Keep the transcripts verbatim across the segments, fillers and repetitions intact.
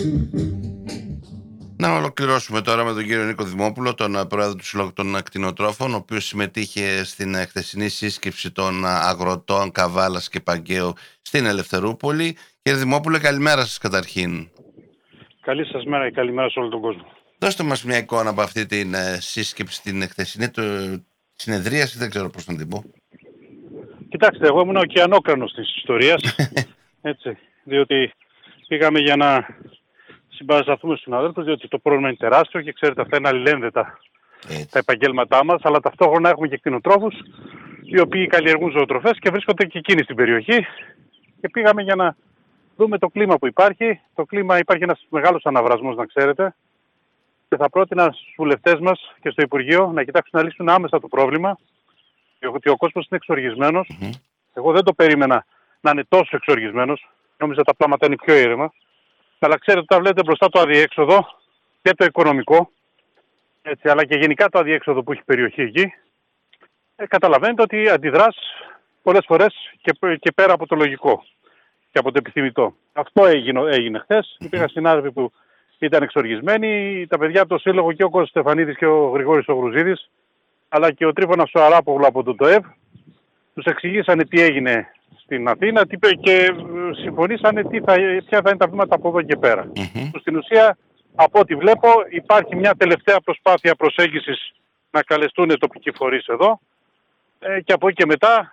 Να ολοκληρώσουμε τώρα με τον κύριο Νίκο Δημόπουλο, τον πρόεδρο του Συλλόγου των Ακτινοτρόφων, ο οποίος συμμετείχε στην χθεσινή σύσκεψη των αγροτών Καβάλας και Παγκαίου στην Ελευθερούπολη. Κύριε Δημόπουλε, καλημέρα σας καταρχήν. Καλή σας μέρα και καλημέρα σε όλο τον κόσμο. Δώστε μας μια εικόνα από αυτή την σύσκεψη, την χθεσινή το, συνεδρίαση, δεν ξέρω πώς να την πω. Κοιτάξτε, εγώ ήμουν ο ωκεανόκρανος της ιστορίας, έτσι, διότι πήγαμε για να συμπαρασταθούμε στους συναδέλφους, διότι το πρόβλημα είναι τεράστιο και ξέρετε αυτά είναι αλληλένδετα τα επαγγέλματά μας, αλλά ταυτόχρονα έχουμε και κτηνοτρόφους οι οποίοι καλλιεργούν ζωοτροφές και βρίσκονται και εκείνοι στην περιοχή και πήγαμε για να δούμε το κλίμα που υπάρχει. Το κλίμα υπάρχει ένας μεγάλος αναβρασμός, να ξέρετε, και θα πρότεινα στους βουλευτές μας και στο Υπουργείο να κοιτάξουν να λύσουν άμεσα το πρόβλημα, διότι ο κόσμος είναι εξοργισμένος. Mm-hmm. Εγώ δεν το περίμενα να είναι τόσο εξοργισμένος, νόμιζα τα πράγματα είναι πιο ήρεμα. Αλλά ξέρετε, όταν βλέπετε μπροστά το αδιέξοδο και το οικονομικό, έτσι, αλλά και γενικά το αδιέξοδο που έχει η περιοχή εκεί, ε, καταλαβαίνετε ότι αντιδράς πολλές φορές και, και πέρα από το λογικό και από το επιθυμητό. Αυτό έγινε, έγινε χθες. Υπήρχαν συνάδελφοι που ήταν εξοργισμένοι, τα παιδιά από το Σύλλογο και ο Κώστας Στεφανίδης και ο Γρηγόρης ο Γρουζίδης, αλλά και ο Τρίφωνας ο Αράπογλου από το ΤΟΕΒ, τους εξηγήσανε τι έγινε στην Αθήνα και συμφωνήσανε τι θα, ποια θα είναι τα βήματα από εδώ και πέρα. Mm-hmm. Στην ουσία, από ό,τι βλέπω, υπάρχει μια τελευταία προσπάθεια προσέγγισης να καλεστούν τοπικοί φορείς εδώ ε, και από εκεί και μετά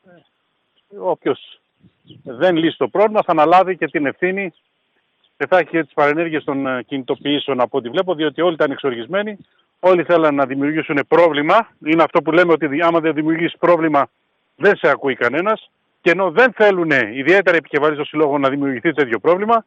ε, όποιος δεν λύσει το πρόβλημα θα αναλάβει και την ευθύνη και θα έχει τις παρενέργειες των κινητοποιήσεων από ό,τι βλέπω, διότι όλοι ήταν εξοργισμένοι, όλοι θέλαν να δημιουργήσουν πρόβλημα. Είναι αυτό που λέμε ότι άμα δεν δημιουργήσει πρόβλημα δεν σε ακούει κανένας. Και ενώ δεν θέλουν ιδιαίτερα επικεφαλής των συλλόγων να δημιουργηθεί τέτοιο πρόβλημα,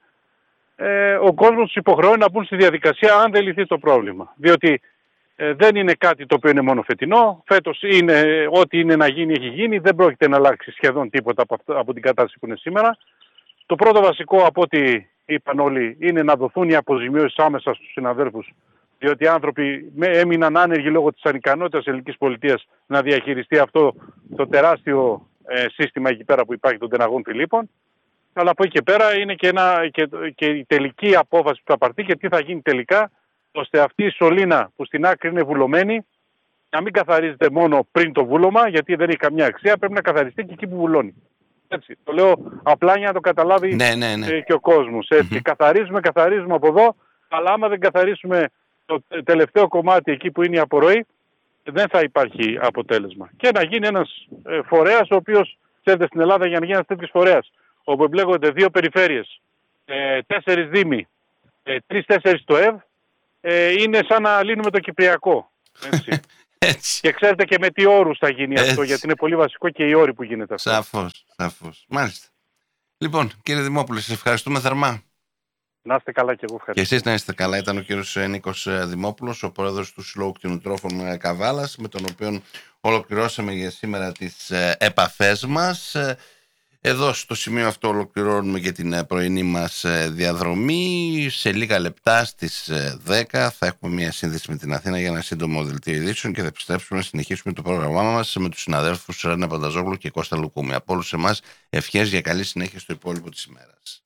ε, ο κόσμος τους υποχρεώνει να μπουν στη διαδικασία αν δεν λυθεί το πρόβλημα. Διότι ε, δεν είναι κάτι το οποίο είναι μόνο φετινό. Φέτος είναι ό,τι είναι να γίνει έχει γίνει. Δεν πρόκειται να αλλάξει σχεδόν τίποτα από, αυτό, από την κατάσταση που είναι σήμερα. Το πρώτο βασικό από ό,τι είπαν όλοι είναι να δοθούν οι αποζημιώσεις άμεσα στους συναδέλφους. Διότι οι άνθρωποι έμειναν άνεργοι λόγω της ανικανότητας της ελληνικής πολιτείας να διαχειριστεί αυτό το τεράστιο ε, σύστημα εκεί πέρα που υπάρχει των τεναγών Φιλίππων. Αλλά από εκεί και πέρα είναι και, ένα, και, και η τελική απόφαση που θα πάρθει και τι θα γίνει τελικά, ώστε αυτή η σωλήνα που στην άκρη είναι βουλωμένη να μην καθαρίζεται μόνο πριν το βούλωμα, γιατί δεν έχει καμιά αξία, πρέπει να καθαριστεί και εκεί που βουλώνει. Έτσι, το λέω απλά για να το καταλάβει ναι, ναι, ναι. Ε, και ο κόσμος. Έτσι, mm-hmm. Καθαρίζουμε, καθαρίζουμε από εδώ, αλλά άμα δεν καθαρίσουμε το τελευταίο κομμάτι εκεί που είναι η απορροή, δεν θα υπάρχει αποτέλεσμα. Και να γίνει ένας ε, φορέας, ο οποίος, ξέρετε, στην Ελλάδα για να γίνει ένας τέτοιος φορέας, όπου εμπλέκονται δύο περιφέρειες, ε, τέσσερις δήμοι, ε, τρεις-τέσσερις το ΕΒ, ε, είναι σαν να λύνουμε το Κυπριακό. Έτσι. Έτσι. Και ξέρετε και με τι όρους θα γίνει Έτσι. αυτό, γιατί είναι πολύ βασικό και οι όροι που γίνεται αυτό. Σαφώς, σαφώς. Μάλιστα. Λοιπόν, κύριε Δημόπουλε, σας ευχαριστούμε θερμά. Να είστε καλά και εγώ ευχαριστώ. Και εσείς να είστε καλά. Ήταν ο κύριος Νίκος Δημόπουλος, ο πρόεδρος του Συλλόγου Κτηνοτρόφων Καβάλας, με τον οποίο ολοκληρώσαμε για σήμερα τις επαφές μας. Εδώ στο σημείο αυτό ολοκληρώνουμε και την πρωινή μας διαδρομή. Σε λίγα λεπτά στις δέκα θα έχουμε μια σύνδεση με την Αθήνα για ένα σύντομο δελτίο ειδήσεων και θα επιστρέψουμε να συνεχίσουμε το πρόγραμμά μας με τους συναδέλφους Ρένα Πανταζόγλου και Κώστα Λουκούμη. Από όλους εμάς ευχές για καλή συνέχεια στο υπόλοιπο της ημέρας.